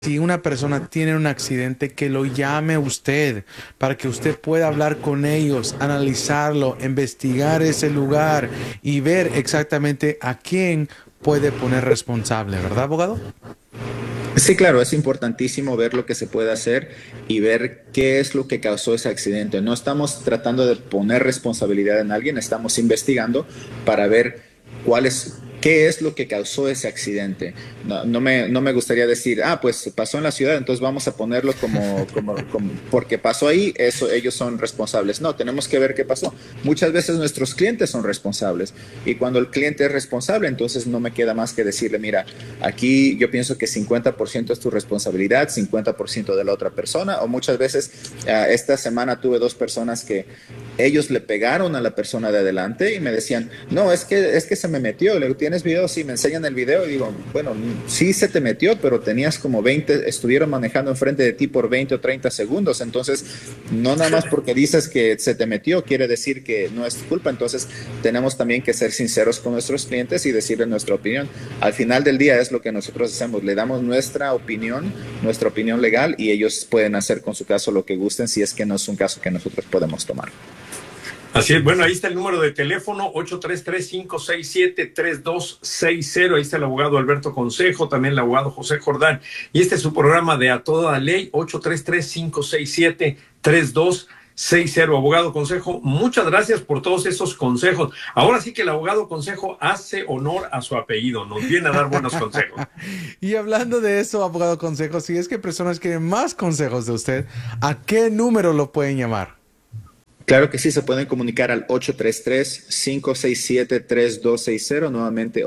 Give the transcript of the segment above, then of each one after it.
Si una persona tiene un accidente, que lo llame usted para que usted pueda hablar con ellos, analizarlo, investigar ese lugar y ver exactamente a quién puede poner responsable, ¿verdad, abogado? Sí, claro, es importantísimo ver lo que se puede hacer y ver qué es lo que causó ese accidente. No estamos tratando de poner responsabilidad en alguien, estamos investigando para ver qué es lo que causó ese accidente. No me gustaría decir, pues pasó en la ciudad, entonces vamos a ponerlo porque pasó ahí, eso, ellos son responsables. No, tenemos que ver qué pasó. Muchas veces nuestros clientes son responsables y cuando el cliente es responsable, entonces no me queda más que decirle, mira, aquí yo pienso que 50% es tu responsabilidad, 50% de la otra persona, o muchas veces esta semana tuve dos personas que ellos le pegaron a la persona de adelante y me decían, no, es que se me metió. Le digo, ¿tienes video? Sí, me enseñan el video y digo, bueno, sí se te metió, pero tenías como 20, estuvieron manejando enfrente de ti por 20 o 30 segundos. Entonces, no nada más porque dices que se te metió, quiere decir que no es tu culpa. Entonces, tenemos también que ser sinceros con nuestros clientes y decirles nuestra opinión. Al final del día es lo que nosotros hacemos, le damos nuestra opinión legal y ellos pueden hacer con su caso lo que gusten si es que no es un caso que nosotros podemos tomar. Así es, bueno, ahí está el número de teléfono, 833-567-3260, ahí está el abogado Alberto Consejo, también el abogado José Jordán, y este es su programa de A Toda Ley, 833-567-3260. Abogado Consejo, muchas gracias por todos esos consejos. Ahora sí que el abogado Consejo hace honor a su apellido, nos viene a dar buenos consejos. Y hablando de eso, abogado Consejo, si es que personas quieren más consejos de usted, ¿a qué número lo pueden llamar? Claro que sí, se pueden comunicar al 833-567-3260, nuevamente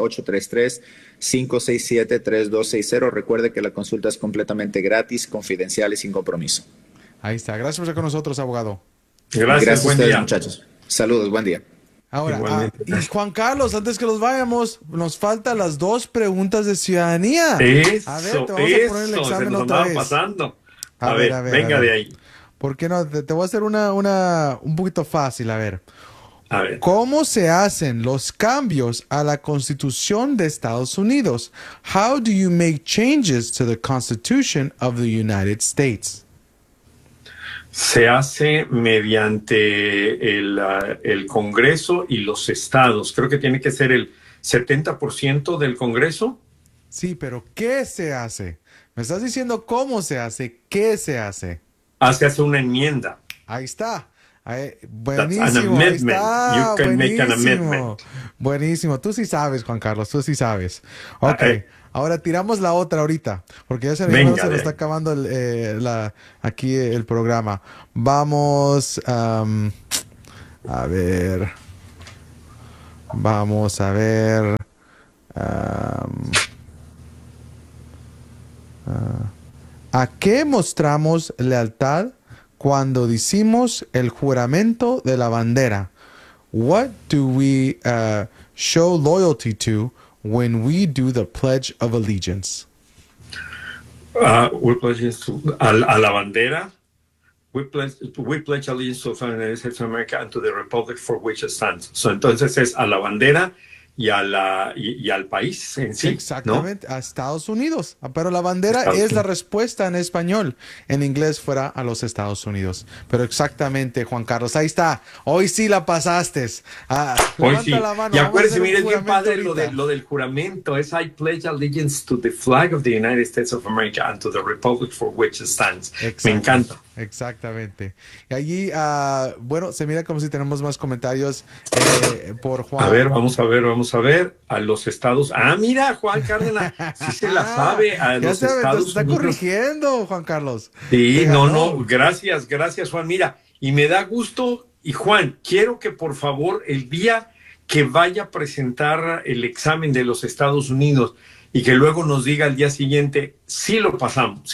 833-567-3260. Recuerde que la consulta es completamente gratis, confidencial y sin compromiso. Ahí está. Gracias por estar con nosotros, abogado. Gracias, Gracias a buen ustedes, día. muchachos. Saludos, buen día. Ahora, Igualmente. y Juan Carlos, antes que los vayamos, nos faltan las dos preguntas de ciudadanía. A ver, Eso, te vamos a poner el se examen nos otra andaba vez. pasando. A A ver, ver, a ver, a venga ver. de ahí. ¿Por qué no? Te voy a hacer un poquito fácil, a ver. A ver. ¿Cómo se hacen los cambios a la Constitución de Estados Unidos? How do you make changes to the Constitution of the United States? Se hace mediante el Congreso y los estados. Creo que tiene que ser el 70% del Congreso. Sí, pero ¿qué se hace? Me estás diciendo cómo se hace, ¿qué se hace? Se hace una enmienda. Ahí está. That's an Buenísimo, ahí amendment. You está. can make an Buenísimo. amendment. Buenísimo. Tú sí sabes, Juan Carlos, tú sí sabes. Ah, Ok, ahora tiramos la otra ahorita, porque ya se venga, nos está acabando aquí el programa. Vamos, a ver. Vamos a ver. am, ¿A qué mostramos lealtad cuando decimos el juramento de la bandera? What do we show loyalty to when we do the Pledge of Allegiance? we pledge a la bandera. We pledge allegiance to the United States of America and to the republic for which it stands. So, entonces es a la bandera y al país en sí, ¿no? Exactamente, a Estados Unidos. Pero la bandera Estados es la Unidos. respuesta en español. En inglés fuera a los Estados Unidos. Pero exactamente, Juan Carlos, ahí está. Hoy sí la pasaste. Hoy Levanta sí. la mano. Y Vamos a acuérdense, hacer un mire, es bien juramento padre ahorita. lo del juramento. Es I pledge allegiance to the flag of the United States of America and to the republic for which it stands. Me encanta. Exactamente. Y allí, bueno, se mira como si tenemos más comentarios por A Juan. ver, vamos a ver. A los estados. Mira, Juan Cárdenas, sí se la sabe. A Ya los se Estados está Unidos. corrigiendo, Juan Carlos. Sí, Te no, ganó. gracias, Juan. Mira, y me da gusto. Y Juan, quiero que por favor el día que vaya a presentar el examen de los Estados Unidos y que luego nos diga al día siguiente, sí lo pasamos.